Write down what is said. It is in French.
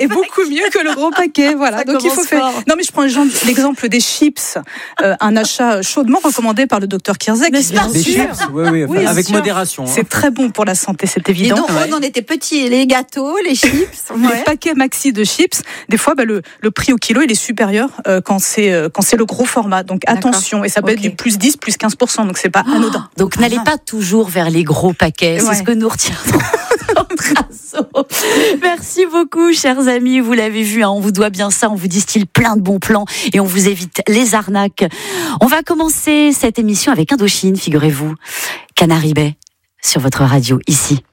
est beaucoup mieux que le gros paquet. Voilà. Ça Donc il faut faire. fort. Non, mais je prends l'exemple des chips, un achat chaudement recommandé par le docteur Kirzek. N'est-ce pas? Des sûr. chips, oui, Oui, avec sûr. modération. C'est très bon pour la santé, c'est Et évident. donc, on en était petits, les gâteaux, les chips. Les paquets maxi de chips, des fois, le prix au kilo, il est supérieur quand c'est le gros format. Donc attention, et ça peut être du plus 10, plus 15%, donc c'est pas anodin. Donc n'allez pas toujours vers les gros paquets, c'est Ouais. ce que nous retiendrons. Merci beaucoup, chers amis. Vous l'avez vu, on vous doit bien ça. On vous distille plein de bons plans et on vous évite les arnaques. On va commencer cette émission avec Indochine, figurez-vous. Canary Bay sur votre radio ici.